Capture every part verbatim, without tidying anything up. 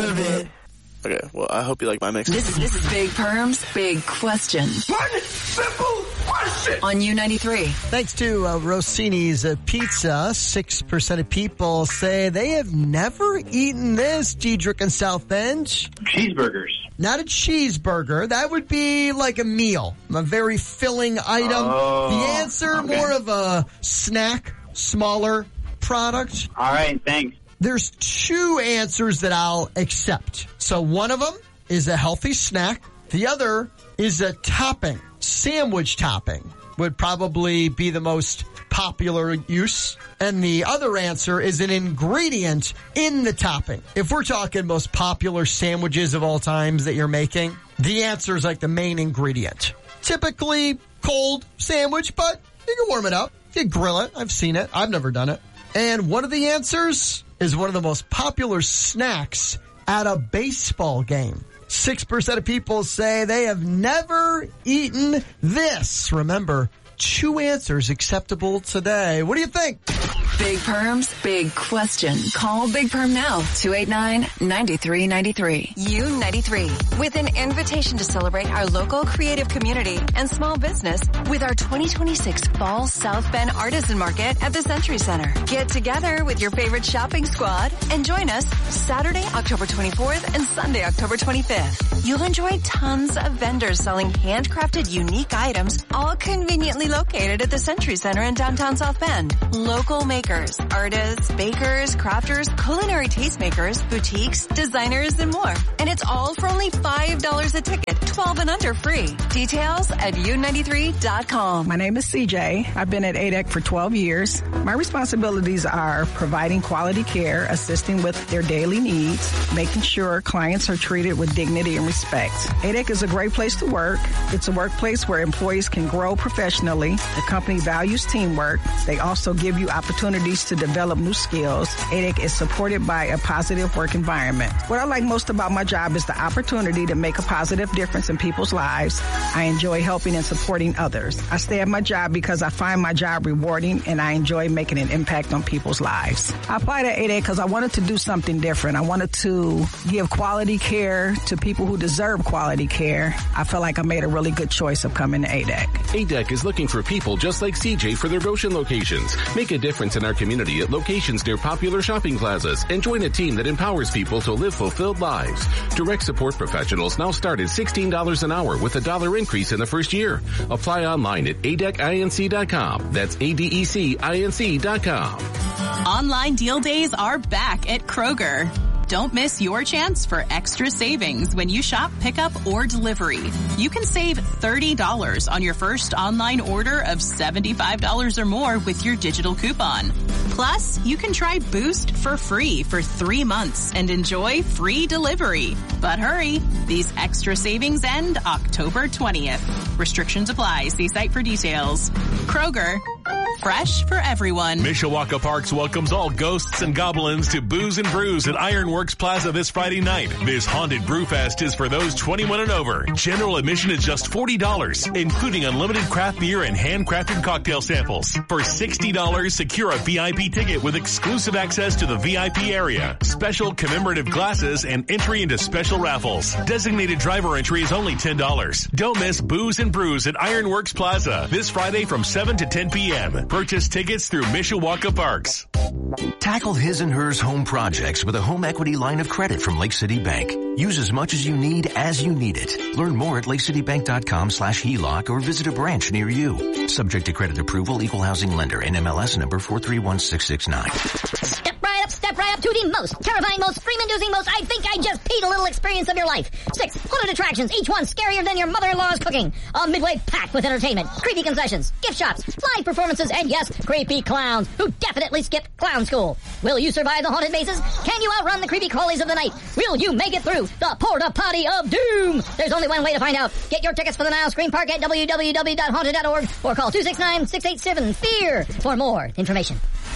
out of it. Okay, well, I hope you like my mix. This is, this is Big Perm's Big Question. One simple question. On U ninety-three. Thanks to uh, Rossini's uh, Pizza, six percent of people say they have never eaten this, Diedrich and South Bend. Cheeseburgers. Not a cheeseburger. That would be like a meal, a very filling item. Oh, the answer, okay. more of a snack, smaller product. All right, thanks. There's two answers that I'll accept. So one of them is a healthy snack. The other is a topping. Sandwich topping would probably be the most popular use. And the other answer is an ingredient in the topping. If we're talking most popular sandwiches of all times that you're making, the answer is like the main ingredient. Typically cold sandwich, but you can warm it up. You can grill it. I've seen it. I've never done it. And one of the answers is one of the most popular snacks at a baseball game. Six percent of people say they have never eaten this. Remember, two answers acceptable today. What do you think? Big Perm's Big Question. Call Big Perm now. two eight nine, nine three nine three. U ninety-three. With an invitation to celebrate our local creative community and small business with our twenty twenty-six Fall South Bend Artisan Market at the Century Center. Get together with your favorite shopping squad and join us Saturday, October twenty-fourth and Sunday, October twenty-fifth. You'll enjoy tons of vendors selling handcrafted unique items, all conveniently located at the Century Center in downtown South Bend. Local makers, artists, bakers, crafters, culinary tastemakers, boutiques, designers, and more. And it's all for only five dollars a ticket, twelve and under free. Details at U ninety-three dot com. My name is C J. I've been at A D E C for twelve years. My responsibilities are providing quality care, assisting with their daily needs, making sure clients are treated with dignity and respect. A D E C is a great place to work. It's a workplace where employees can grow professionally. The company values teamwork. They also give you opportunities to develop new skills. A D E C is supported by a positive work environment. What I like most about my job is the opportunity to make a positive difference in people's lives. I enjoy helping and supporting others. I stay at my job because I find my job rewarding and I enjoy making an impact on people's lives. I applied at A D E C because I wanted to do something different. I wanted to give quality care to people who deserve quality care. I feel like I made a really good choice of coming to A D E C. A D E C is looking for people just like C J for their Goshen locations. Make a difference in our community at locations near popular shopping plazas and join a team that empowers people to live fulfilled lives. Direct support professionals now start at sixteen dollars an hour with a dollar increase in the first year. Apply online at A D E C I N C dot com. That's A D E C I N C dot com. Online deal days are back at Kroger. Don't miss your chance for extra savings when you shop pickup or delivery. You can save thirty dollars on your first online order of seventy-five dollars or more with your digital coupon. Plus, you can try Boost for free for three months and enjoy free delivery. But hurry, these extra savings end October twentieth. Restrictions apply. See site for details. Kroger. Fresh for everyone. Mishawaka Parks welcomes all ghosts and goblins to Booze and Brews at Ironworks Plaza this Friday night. This haunted brewfest is for those twenty-one and over. General admission is just forty dollars, including unlimited craft beer and handcrafted cocktail samples. For sixty dollars, secure a V I P ticket with exclusive access to the V I P area, special commemorative glasses, and entry into special raffles. Designated driver entry is only ten dollars. Don't miss Booze and Brews at Ironworks Plaza this Friday from seven to ten p.m. Purchase tickets through Mishawaka Parks. Tackle his and hers home projects with a home equity line of credit from Lake City Bank. Use as much as you need as you need it. Learn more at lakecitybank.com slash HELOC or visit a branch near you. Subject to credit approval, equal housing lender, N M L S number four three one six six nine. Step right up, step right up to the most terrifying, most freedom-inducing, most I think I just peed a little experience of your life. Six haunted attractions, each one scarier than your mother-in-law's cooking. A midway packed with entertainment, creepy concessions, gift shops, live performances, and yes, creepy clowns who definitely skipped clown school. Will you survive the haunted mazes? Can you outrun the creepy crawlies of the night? Will you make it through the porta potty of doom? There's only one way to find out. Get your tickets for the Nile Scream Park at w w w dot haunted dot org or call two six nine, six eight seven, FEAR for more information.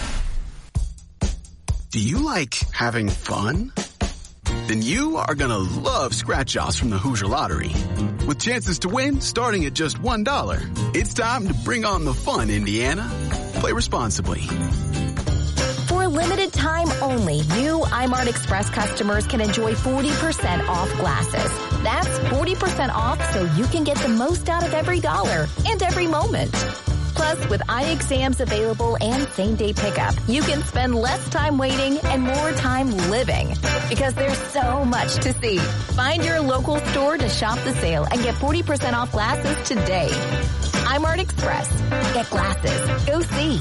Do you like having fun? Then you are gonna love scratch-offs from the Hoosier Lottery. With chances to win starting at just one dollar. It's time to bring on the fun, Indiana. Play responsibly. For limited time only, new iMart Express customers can enjoy forty percent off glasses. That's forty percent off so you can get the most out of every dollar and every moment. Plus, with eye exams available and same-day pickup, you can spend less time waiting and more time living because there's so much to see. Find your local store to shop the sale and get forty percent off glasses today. iMart Express. Get glasses. Go see.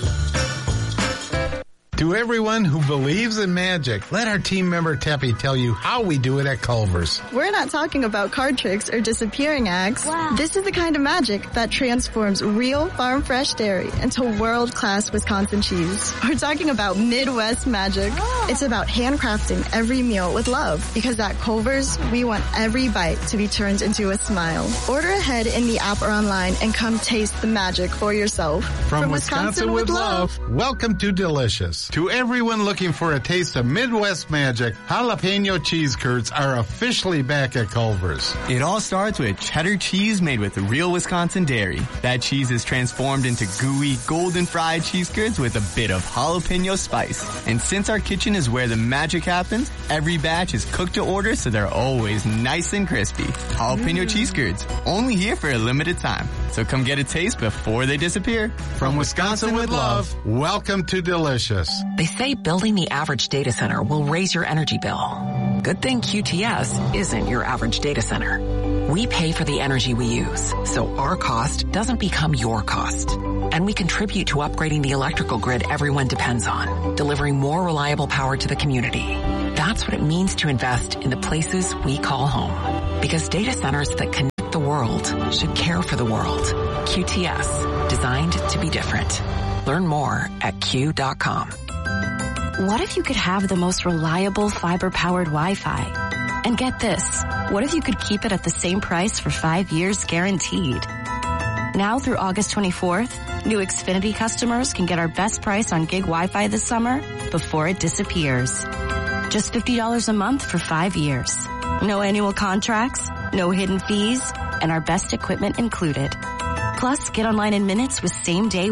To everyone who believes in magic, let our team member Teppy tell you how we do it at Culver's. We're not talking about card tricks or disappearing acts. Wow. This is the kind of magic that transforms real farm-fresh dairy into world-class Wisconsin cheese. We're talking about Midwest magic. Oh. It's about handcrafting every meal with love, because at Culver's, we want every bite to be turned into a smile. Order ahead in the app or online and come taste the magic for yourself. From, From Wisconsin, Wisconsin with love, love, welcome to Delicious. To everyone looking for a taste of Midwest magic, jalapeno cheese curds are officially back at Culver's. It all starts with cheddar cheese made with real Wisconsin dairy. That cheese is transformed into gooey, golden fried cheese curds with a bit of jalapeno spice. And since our kitchen is where the magic happens, every batch is cooked to order so they're always nice and crispy. Jalapeno mm. cheese curds, only here for a limited time. So come get a taste before they disappear. From Wisconsin with love, welcome to Delicious. They say building the average data center will raise your energy bill. Good thing Q T S isn't your average data center. We pay for the energy we use, so our cost doesn't become your cost. And we contribute to upgrading the electrical grid everyone depends on, delivering more reliable power to the community. That's what it means to invest in the places we call home. Because data centers that connect the world should care for the world. Q T S, designed to be different. Learn more at Q dot com. What if you could have the most reliable fiber-powered Wi-Fi? And get this, what if you could keep it at the same price for five years guaranteed? Now through August twenty-fourth, new Xfinity customers can get our best price on gig Wi-Fi this summer before it disappears. Just fifty dollars a month for five years. No annual contracts, no hidden fees, and our best equipment included. Plus, get online in minutes with same-day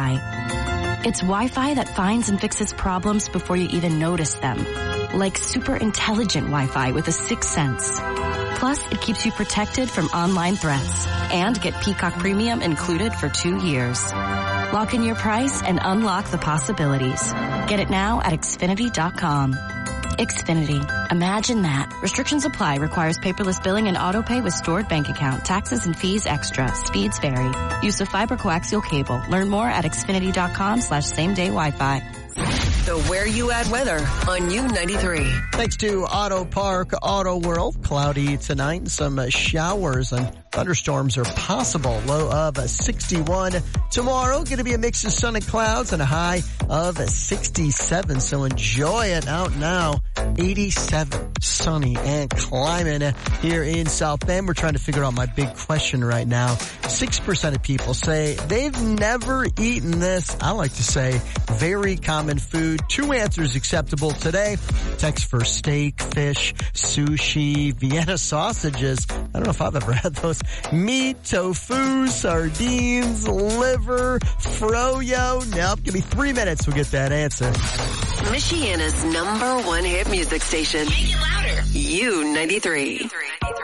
Wi-Fi. It's Wi-Fi that finds and fixes problems before you even notice them. Like super intelligent Wi-Fi with a sixth sense. Plus, it keeps you protected from online threats. And get Peacock Premium included for two years. Lock in your price and unlock the possibilities. Get it now at Xfinity dot com. Xfinity. Imagine that. Restrictions apply. Requires paperless billing and auto pay with stored bank account. Taxes and fees extra. Speeds vary. Use of fiber coaxial cable. Learn more at Xfinity dot com slash same day Wi-Fi. The Where You At weather on U ninety-three. Thanks to Auto Park Auto World. Cloudy tonight. Some showers and thunderstorms are possible. Low of sixty-one. Tomorrow, going to be a mix of sun and clouds and a high of sixty-seven. So enjoy it out now. eighty-seven. Sunny and climbing here in South Bend. We're trying to figure out my big question right now. six percent of people say they've never eaten this. I like to say very common food. Two answers acceptable today. Text for steak, fish, sushi, Vienna sausages. I don't know if I've ever had those. Meat, tofu, sardines, liver, froyo. Nope. Give me three minutes. We'll get that answer. Michiana's number one hit music station. Make it louder. U ninety-three.